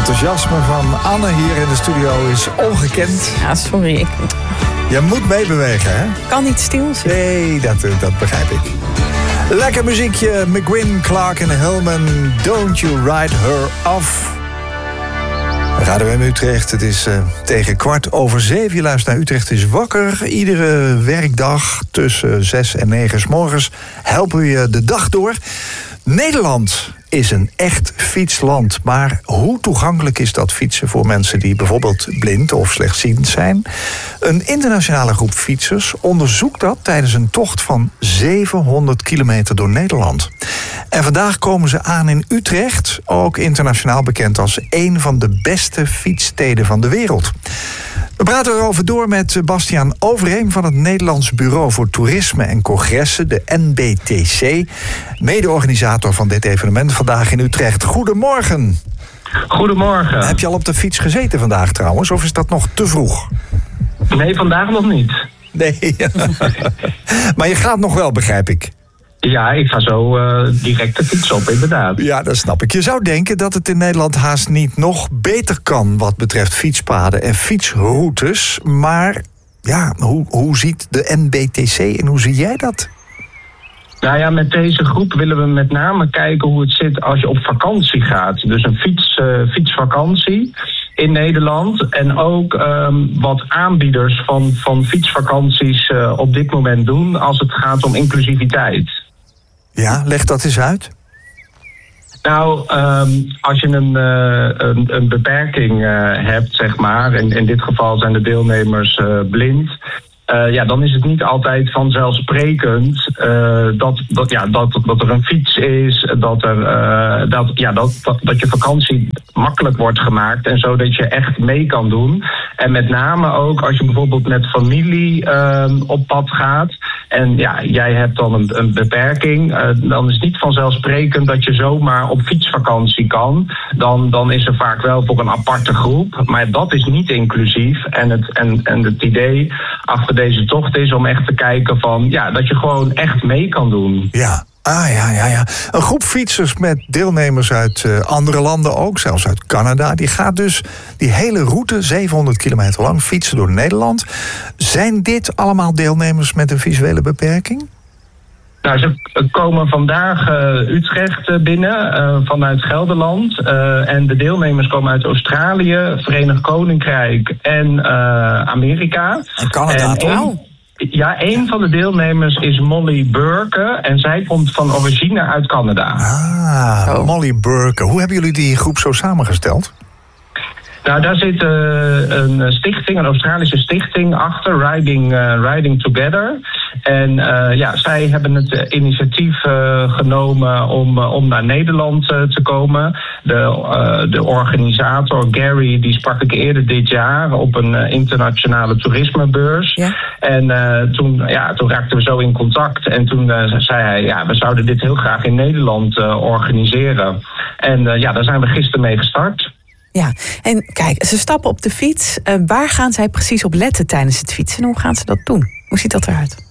enthousiasme van Anne hier in de studio is ongekend. Ja, sorry. Je moet meebewegen, hè? Kan niet stilzitten. Nee, dat begrijp ik. Lekker muziekje. McGuinn, Clark en Hillman. Don't you ride her off. Radio M Utrecht. Het is tegen 7:15. Je luistert naar Utrecht is wakker. Iedere werkdag tussen 6 en 9 's morgens helpen we je de dag door. Nederland is een echt fietsland. Maar hoe toegankelijk is dat fietsen voor mensen die bijvoorbeeld blind of slechtziend zijn? Een internationale groep fietsers onderzoekt dat tijdens een tocht van 700 kilometer door Nederland. En vandaag komen ze aan in Utrecht, ook internationaal bekend als een van de beste fietssteden van de wereld. We praten erover door met Bastiaan Overheem van het Nederlands Bureau voor Toerisme en Congressen, de NBTC, mede-organisator van dit evenement vandaag in Utrecht. Goedemorgen. Goedemorgen. Heb je al op de fiets gezeten vandaag trouwens, of is dat nog te vroeg? Nee, vandaag nog niet. Nee, maar je gaat nog wel, begrijp ik. Ja, ik ga zo direct de fiets op, inderdaad. Ja, dat snap ik. Je zou denken dat het in Nederland haast niet nog beter kan wat betreft fietspaden en fietsroutes. Maar ja, hoe ziet de NBTC en hoe zie jij dat? Nou ja, met deze groep willen we met name kijken hoe het zit als je op vakantie gaat. Dus een fietsvakantie in Nederland. En ook wat aanbieders van fietsvakanties op dit moment doen als het gaat om inclusiviteit. Ja, leg dat eens uit. Nou, als je een beperking hebt, zeg maar, en in dit geval zijn de deelnemers blind, dan is het niet altijd vanzelfsprekend dat er een fiets is, dat je vakantie makkelijk wordt gemaakt en zo dat je echt mee kan doen. En met name ook als je bijvoorbeeld met familie op pad gaat en ja, jij hebt dan een beperking, dan is het niet vanzelfsprekend dat je zomaar op fietsvakantie kan. Dan is er vaak wel voor een aparte groep, maar dat is niet inclusief. En het idee achter deze tocht is om echt te kijken van dat je gewoon echt mee kan doen. Ja. Ja. Een groep fietsers met deelnemers uit andere landen ook, zelfs uit Canada, die gaat dus die hele route, 700 kilometer lang, fietsen door Nederland. Zijn dit allemaal deelnemers met een visuele beperking? Nou, ze komen vandaag Utrecht binnen vanuit Gelderland. En de deelnemers komen uit Australië, Verenigd Koninkrijk en Amerika. En Canada toch? Ja, een van de deelnemers is Molly Burke en zij komt van origine uit Canada. Molly Burke. Hoe hebben jullie die groep zo samengesteld? Nou, daar zit een stichting, een Australische stichting achter, Riding Together. En zij hebben het initiatief genomen om naar Nederland te komen. De organisator Gary, die sprak ik eerder dit jaar op een internationale toerismebeurs. Ja. En toen raakten we zo in contact. En toen zei hij, we zouden dit heel graag in Nederland organiseren. En daar zijn we gisteren mee gestart. Ja, en kijk, ze stappen op de fiets. Waar gaan zij precies op letten tijdens het fietsen? En hoe gaan ze dat doen? Hoe ziet dat eruit?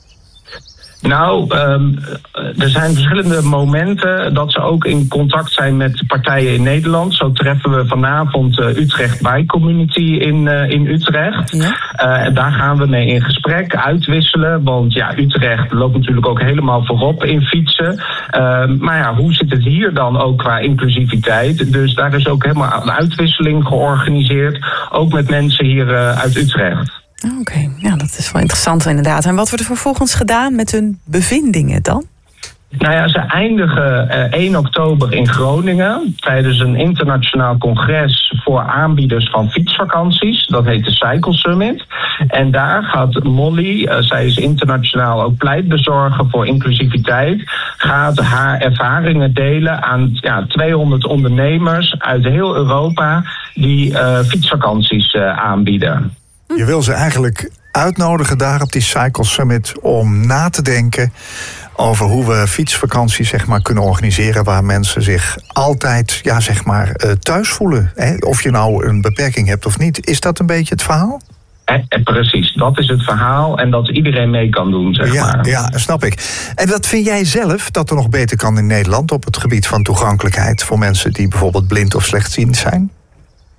Nou, er zijn verschillende momenten dat ze ook in contact zijn met partijen in Nederland. Zo treffen we vanavond Utrecht Bike Community in Utrecht. Ja. Daar gaan we mee in gesprek, uitwisselen. Want Utrecht loopt natuurlijk ook helemaal voorop in fietsen. Maar hoe zit het hier dan ook qua inclusiviteit? Dus daar is ook helemaal een uitwisseling georganiseerd. Ook met mensen hier uit Utrecht. Oké, dat is wel interessant inderdaad. En wat wordt er vervolgens gedaan met hun bevindingen dan? Nou ja, ze eindigen 1 oktober in Groningen tijdens een internationaal congres voor aanbieders van fietsvakanties. Dat heet de Cycle Summit. En daar gaat Molly, zij is internationaal ook pleitbezorger voor inclusiviteit, gaat haar ervaringen delen aan 200 ondernemers uit heel Europa die fietsvakanties aanbieden. Je wil ze eigenlijk uitnodigen daar op die Cycle Summit om na te denken over hoe we fietsvakanties kunnen organiseren waar mensen zich altijd thuis voelen. Of je nou een beperking hebt of niet. Is dat een beetje het verhaal? Precies, dat is het verhaal en dat iedereen mee kan doen, maar. Ja, snap ik. En wat vind jij zelf dat er nog beter kan in Nederland op het gebied van toegankelijkheid voor mensen die bijvoorbeeld blind of slechtziend zijn?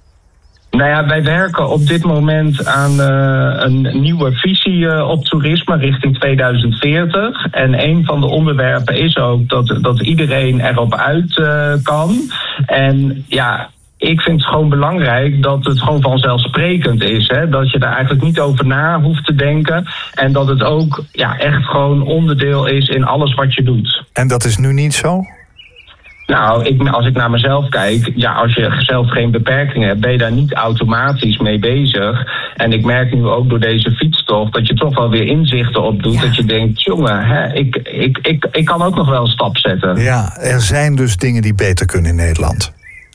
Nou ja, wij werken op dit moment aan een nieuwe visie op toerisme richting 2040. En een van de onderwerpen is ook dat iedereen erop uit kan. En ja, ik vind het gewoon belangrijk dat het gewoon vanzelfsprekend is. Hè? Dat je daar eigenlijk niet over na hoeft te denken. En dat het ook echt gewoon onderdeel is in alles wat je doet. En dat is nu niet zo? Nou, als ik naar mezelf kijk, als je zelf geen beperkingen hebt, ben je daar niet automatisch mee bezig. En ik merk nu ook door deze fietstocht dat je toch wel weer inzichten opdoet. Ja. Dat je denkt, jongen, ik kan ook nog wel een stap zetten. Ja, er zijn dus dingen die beter kunnen in Nederland.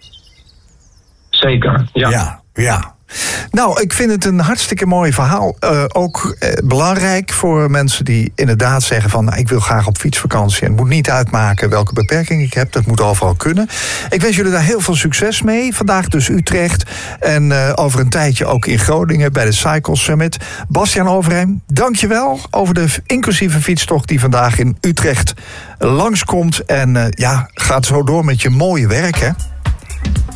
Zeker, ja. Nou, ik vind het een hartstikke mooi verhaal. Ook belangrijk voor mensen die inderdaad zeggen van, ik wil graag op fietsvakantie en het moet niet uitmaken welke beperking ik heb. Dat moet overal kunnen. Ik wens jullie daar heel veel succes mee. Vandaag dus Utrecht en over een tijdje ook in Groningen bij de Cycle Summit. Bastiaan Overheem, dankjewel over de inclusieve fietstocht die vandaag in Utrecht langskomt. En gaat zo door met je mooie werk, hè?